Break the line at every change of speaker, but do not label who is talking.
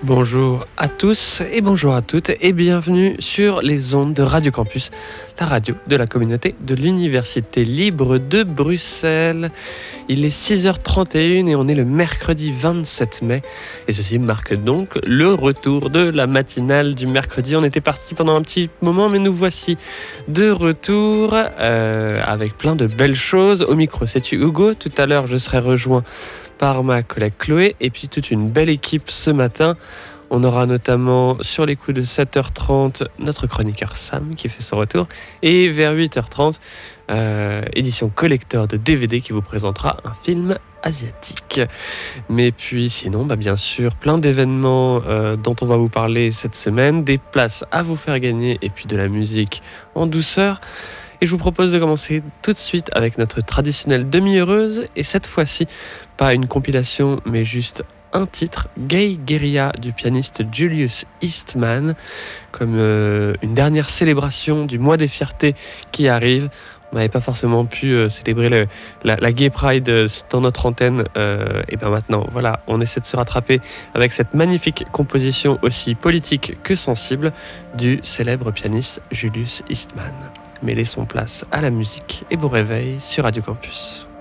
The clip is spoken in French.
Bonjour à tous et bonjour à toutes et bienvenue sur les ondes de Radio Campus, la radio de la communauté de l'Université libre de Bruxelles. Il est 6h31 et on est le mercredi 27 mai et ceci marque donc le retour de la matinale du mercredi. On était parti pendant un petit moment mais nous voici de retour avec plein de belles choses. Au micro, c'est Hugo. Tout à l'heure, je serai rejoint par ma collègue Chloé et puis toute une belle équipe ce matin. On aura notamment sur les coups de 7h30 notre chroniqueur Sam qui fait son retour et vers 8h30 édition collector de DVD qui vous présentera un film asiatique. Mais puis sinon, bien sûr, plein d'événements dont on va vous parler cette semaine, des places à vous faire gagner et puis de la musique en douceur. Et je vous propose de commencer tout de suite avec notre traditionnelle demi-heureuse. Et cette fois-ci, pas une compilation, mais juste un titre, Gay Guerilla du pianiste Julius Eastman, comme une dernière célébration du mois des fiertés qui arrive. On n'avait pas forcément pu célébrer la Gay Pride dans notre antenne. Et maintenant, voilà, on essaie de se rattraper avec cette magnifique composition aussi politique que sensible du célèbre pianiste Julius Eastman. Mais laissons place à la musique et bon réveil sur Radio Campus.